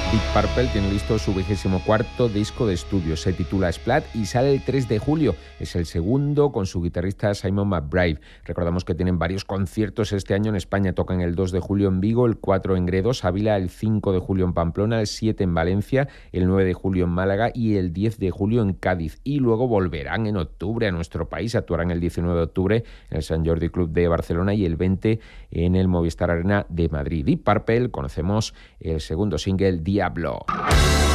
Deep Purple tiene listo su 24º disco de estudio, se titula Splat y sale el 3 de julio. Es el segundo con su guitarrista Simon McBride. Recordamos que tienen varios conciertos este año en España. Tocan el 2 de julio en Vigo, el 4 en Gredos, Ávila, el 5 de julio en Pamplona, el 7 en Valencia, el 9 de julio en Málaga y el 10 de julio en Cádiz. Y luego volverán en octubre a nuestro país. Actuarán el 19 de octubre en el Sant Jordi Club de Barcelona y el 20 en el Movistar Arena de Madrid. Deep Purple, conocemos el segundo single, Diablo.